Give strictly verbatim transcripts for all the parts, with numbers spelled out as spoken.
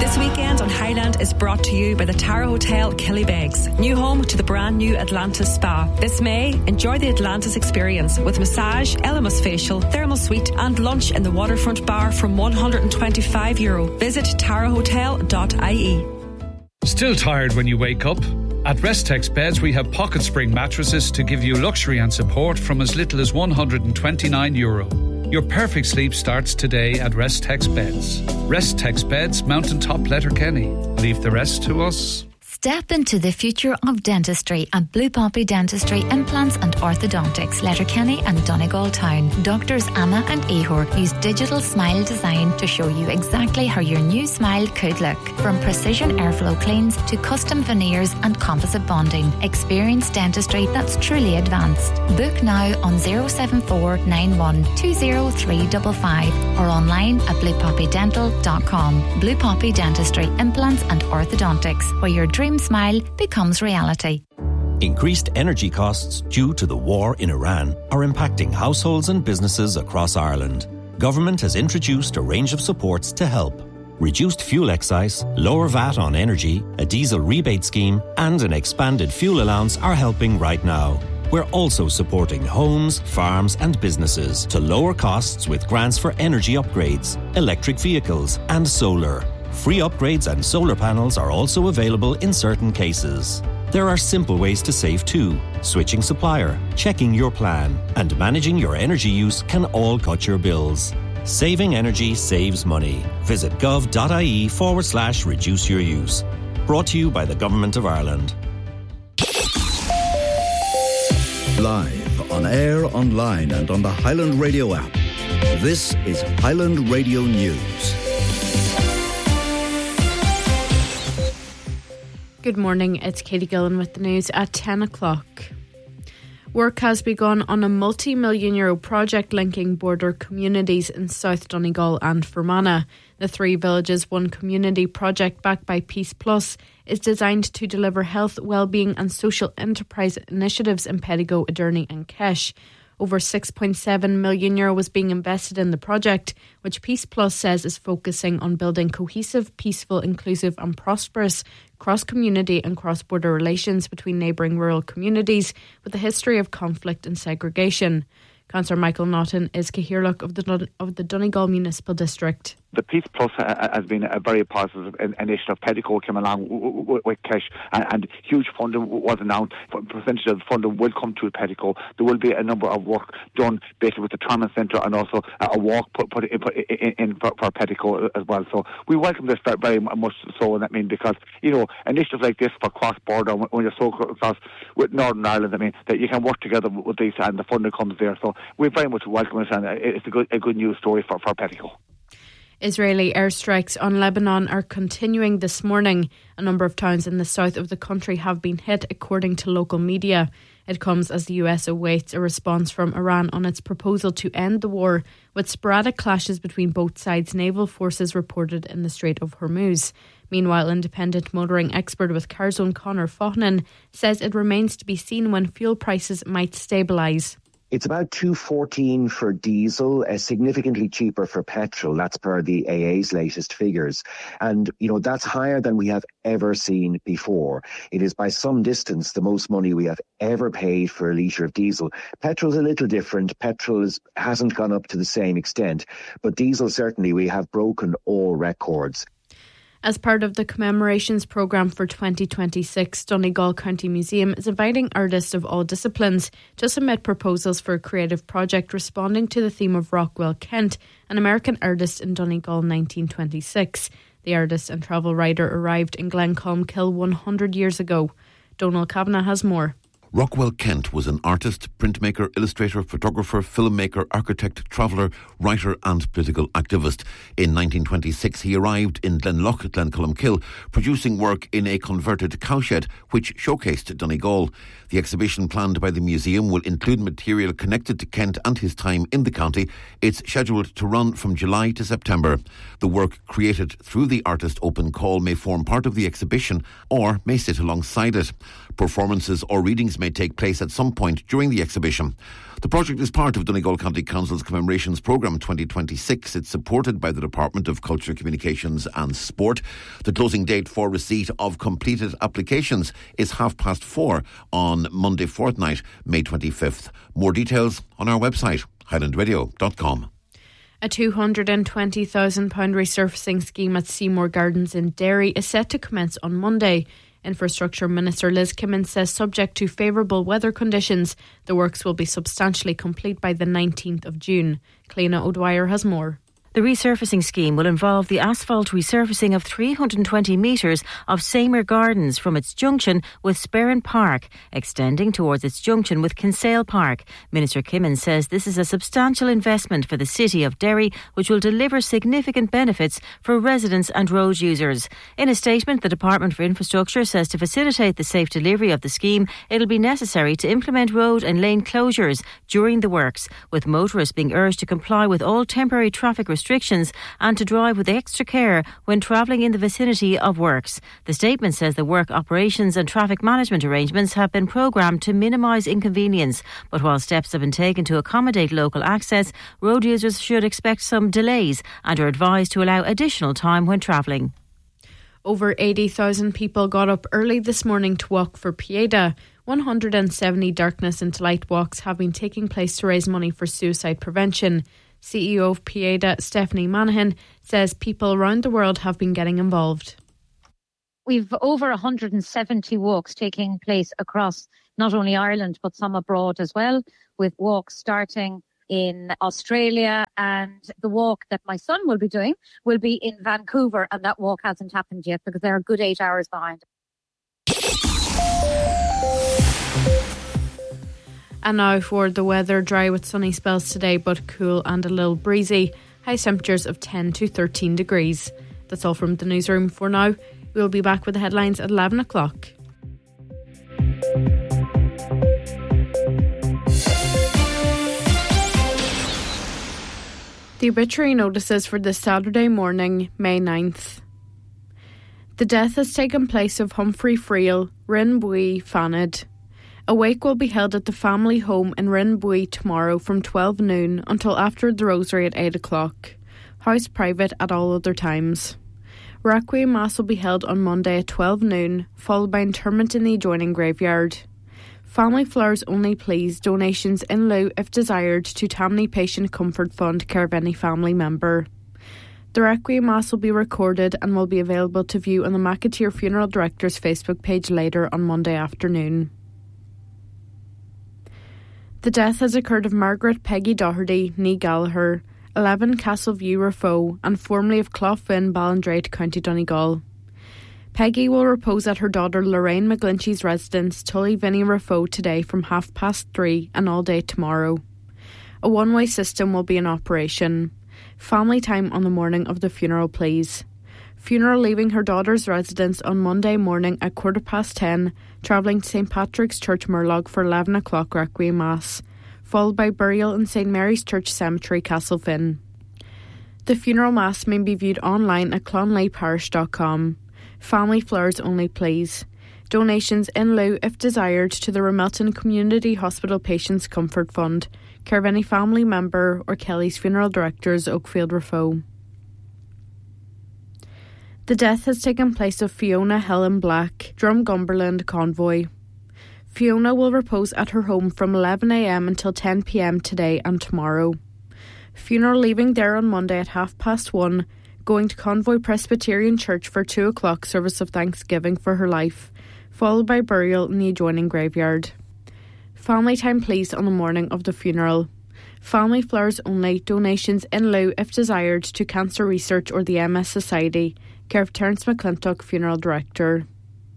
This weekend on Highland is brought to you by the Tara Hotel Killybegs, new home to the brand new Atlantis Spa. This May, enjoy the Atlantis experience with massage, Elemis facial, thermal suite and lunch in the waterfront bar from one hundred twenty-five euro. Visit tara hotel dot I E. Still tired when you wake up? At Restex Beds we have pocket spring mattresses to give you luxury and support from as little as one hundred twenty-nine euro. Your perfect sleep starts today at Restex Beds. Restex Beds, Mountaintop Letterkenny. Leave the rest to us. Step into the future of dentistry at Blue Poppy Dentistry, Implants and Orthodontics, Letterkenny and Donegal Town. Doctors Anna and Ehor use digital smile design to show you exactly how your new smile could look. From precision airflow cleans to custom veneers and composite bonding. Experience dentistry that's truly advanced. Book now on zero seven four nine one two zero three five five or online at blue poppy dental dot com. Blue Poppy Dentistry, Implants and Orthodontics, where your dream smile becomes reality. Increased energy costs due to the war in Iran are impacting households and businesses across Ireland. Government has introduced a range of supports to help. Reduced fuel excise, lower V A T on energy, a diesel rebate scheme and an expanded fuel allowance are helping right now. We're also supporting homes, farms and businesses to lower costs with grants for energy upgrades, electric vehicles and solar. Free upgrades and solar panels are also available in certain cases. There are simple ways to save too. Switching supplier, checking your plan, and managing your energy use can all cut your bills. Saving energy saves money. Visit gov.ie forward slash reduce your use. Brought to you by the Government of Ireland. Live, on air, online and on the Highland Radio app. This is Highland Radio News. Good morning, it's Katie Gillen with the news at ten o'clock. Work has begun on a multi-million euro project linking border communities in South Donegal and Fermanagh. The Three Villages One Community project, backed by Peace Plus, is designed to deliver health, wellbeing and social enterprise initiatives in Pedigo, Aderney and Kesh. Over six point seven million euro was being invested in the project, which Peace Plus says is focusing on building cohesive, peaceful, inclusive and prosperous cross-community and cross-border relations between neighbouring rural communities with a history of conflict and segregation. Councillor Michael Naughton is Cahirlock of the Dun- of the Donegal Municipal District. The Peace Plus uh, has been a very positive initiative. Pedico came along w- w- with Kesh and, and huge funding was announced. A percentage of the funding will come to Pedico. There will be a number of work done basically with the Trauma Centre and also a walk put, put in, put in, in for, for Pedico as well. So we welcome this very much so, and I mean, because, you know, initiatives like this for cross-border, when you're so close with Northern Ireland, I mean, that you can work together with these and the funding comes there. So we very much welcome it, and it's a good, a good news story for, for Pedico. Israeli airstrikes on Lebanon are continuing this morning. A number of towns in the south of the country have been hit, according to local media. It comes as the U S awaits a response from Iran on its proposal to end the war, with sporadic clashes between both sides' naval forces reported in the Strait of Hormuz. Meanwhile, independent motoring expert with Carzone Conor Faughnan says it remains to be seen when fuel prices might stabilise. It's about two fourteen for diesel, uh, significantly cheaper for petrol. That's per the A A's latest figures. And, you know, that's higher than we have ever seen before. It is by some distance the most money we have ever paid for a litre of diesel. Petrol's a little different. Petrol is, hasn't gone up to the same extent. But diesel, certainly, we have broken all records. As part of the commemorations programme for twenty twenty-six, Donegal County Museum is inviting artists of all disciplines to submit proposals for a creative project responding to the theme of Rockwell Kent, an American artist in Donegal nineteen twenty-six. The artist and travel writer arrived in Glencalmkill one hundred years ago. Donal Kavanagh has more. Rockwell Kent was an artist, printmaker, illustrator, photographer, filmmaker, architect, traveller, writer and political activist. In nineteen twenty-six he arrived in Glenlough, Glencalmkill, producing work in a converted cowshed which showcased Donegal. The exhibition planned by the museum will include material connected to Kent and his time in the county. It's scheduled to run from July to September. The work created through the artist open call may form part of the exhibition or may sit alongside it. Performances or readings may may take place at some point during the exhibition. The project is part of Donegal County Council's Commemorations Programme twenty twenty-six. It's supported by the Department of Culture, Communications and Sport. The closing date for receipt of completed applications is half past four on Monday fortnight, May twenty-fifth. More details on our website, highland radio dot com. A two hundred twenty thousand pounds resurfacing scheme at Seymour Gardens in Derry is set to commence on Monday. Infrastructure Minister Liz Kimmins says subject to favourable weather conditions, the works will be substantially complete by the nineteenth of June. Cleena O'Dwyer has more. The resurfacing scheme will involve the asphalt resurfacing of three hundred twenty metres of Seymour Gardens from its junction with Sperrin Park, extending towards its junction with Kinsale Park. Minister Kimmins says this is a substantial investment for the city of Derry, which will deliver significant benefits for residents and road users. In a statement, the Department for Infrastructure says to facilitate the safe delivery of the scheme, it will be necessary to implement road and lane closures during the works, with motorists being urged to comply with all temporary traffic restrictions restrictions and to drive with extra care when travelling in the vicinity of works. The statement says the work operations and traffic management arrangements have been programmed to minimise inconvenience, but while steps have been taken to accommodate local access, road users should expect some delays and are advised to allow additional time when travelling. Over eighty thousand people got up early this morning to walk for Pieta. one hundred seventy Darkness into Light walks have been taking place to raise money for suicide prevention. C E O of Pieta, Stephanie Manahan, says people around the world have been getting involved. We've over one hundred seventy walks taking place across not only Ireland but some abroad as well, with walks starting in Australia, and the walk that my son will be doing will be in Vancouver, and that walk hasn't happened yet because they're a good eight hours behind. And now for the weather, dry with sunny spells today but cool and a little breezy. High temperatures of ten to thirteen degrees. That's all from the newsroom for now. We'll be back with the headlines at eleven o'clock. The obituary notices for this Saturday morning, May ninth. The death has taken place of Humphrey Friel, Rinbui Fanad. A wake will be held at the family home in Rinbui tomorrow from twelve noon until after the rosary at eight o'clock. House private at all other times. Requiem Mass will be held on Monday at twelve noon, followed by interment in the adjoining graveyard. Family flowers only please, donations in lieu if desired to Tammany Patient Comfort Fund, care of any family member. The Requiem Mass will be recorded and will be available to view on the McAteer Funeral Director's Facebook page later on Monday afternoon. The death has occurred of Margaret Peggy Doherty, née Gallagher, eleven Castleview, Rafoe, and formerly of Cloughfin, Ballindrate, County Donegal. Peggy will repose at her daughter Lorraine McGlinchey's residence, Tully Vinnie Rafoe, today from half past three and all day tomorrow. A one-way system will be in operation. Family time on the morning of the funeral, please. Funeral leaving her daughter's residence on Monday morning at quarter past ten, travelling to Saint Patrick's Church, Murlog for eleven o'clock Requiem Mass, followed by burial in Saint Mary's Church Cemetery, Castlefin. The funeral mass may be viewed online at clonley parish dot com. Family flowers only please. Donations in lieu if desired to the Ramelton Community Hospital Patients Comfort Fund, care of any family member or Kelly's Funeral Directors, Oakfield Rafoe. The death has taken place of Fiona Helen Black, Drumgumberland Convoy. Fiona will repose at her home from eleven a m until ten p m today and tomorrow. Funeral leaving there on Monday at half past one, going to Convoy Presbyterian Church for two o'clock service of thanksgiving for her life, followed by burial in the adjoining graveyard. Family time please on the morning of the funeral. Family flowers only, donations in lieu if desired to Cancer Research or the M S Society, care of Terence McClintock, Funeral Director.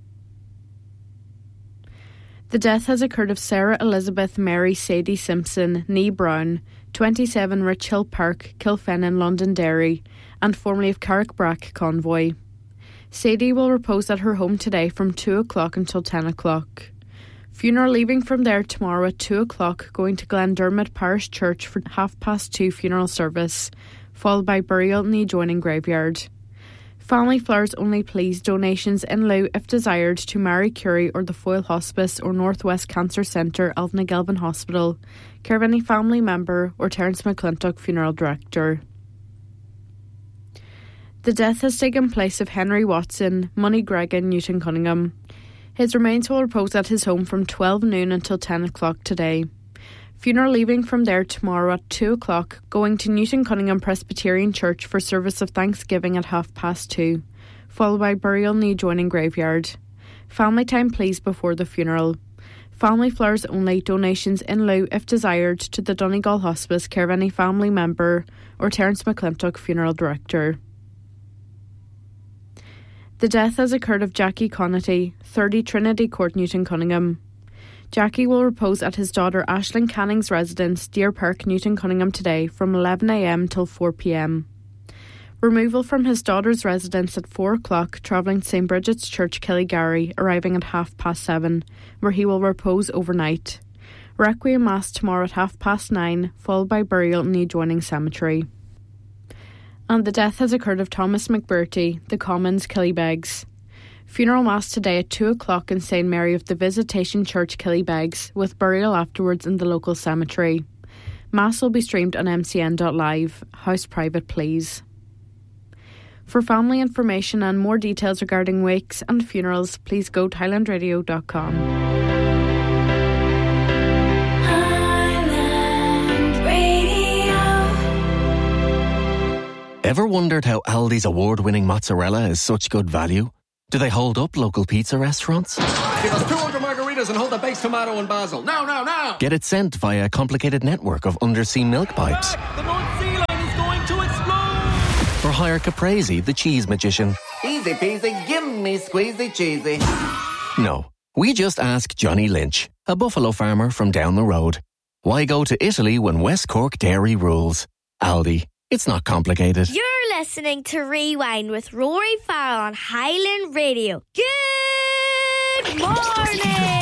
The death has occurred of Sarah Elizabeth Mary Sadie Simpson, née Brown, twenty-seven Rich Hill Park, Kilfennan, Londonderry, and formerly of Carrickbrack Convoy. Sadie will repose at her home today from two o'clock until ten o'clock. Funeral leaving from there tomorrow at two o'clock, going to Glendermot Parish Church for half past two funeral service, followed by burial in the adjoining graveyard. Family flowers only please. Donations in lieu if desired to Marie Curie or the Foyle Hospice or Northwest Cancer Centre, Alvnagelvin Hospital, care of any family member or Terence McClintock, Funeral Director. The death has taken place of Henry Watson, Money Gregan, Newton Cunningham. His remains will repose at his home from twelve noon until ten o'clock today. Funeral leaving from there tomorrow at two o'clock, going to Newton Cunningham Presbyterian Church for service of Thanksgiving at half past two, followed by burial in the adjoining graveyard. Family time please before the funeral. Family flowers only. Donations in lieu if desired to the Donegal Hospice, care of any family member or Terence McClintock, Funeral Director. The death has occurred of Jackie Connaty, thirty Trinity Court, Newton Cunningham. Jackie will repose at his daughter Aisling Canning's residence, Deer Park, Newton Cunningham today from eleven a m till four p m. Removal from his daughter's residence at four o'clock, travelling to St Bridget's Church, Killygarry, arriving at half past seven, where he will repose overnight. Requiem Mass tomorrow at half past nine, followed by burial in the adjoining cemetery. And the death has occurred of Thomas McBurty, the Commons, Killybegs. Funeral Mass today at two o'clock in Saint Mary of the Visitation Church, Killybegs, with burial afterwards in the local cemetery. Mass will be streamed on m c n dot live. House private, please. For family information and more details regarding wakes and funerals, please go to highland radio dot com. Highland Radio. Ever wondered how Aldi's award-winning mozzarella is such good value? Do they hold up local pizza restaurants? Give us two hundred margaritas and hold the baked tomato and basil. Now, now, now! Get it sent via a complicated network of undersea milk pipes? Back. The North Sea line is going to explode! Or hire Caprese, the cheese magician? Easy peasy, give me squeezy cheesy. No, we just ask Johnny Lynch, a buffalo farmer from down the road. Why go to Italy when West Cork dairy rules? Aldi, it's not complicated. You're listening to Rewind with Rory Farrell on Highland Radio. Good morning!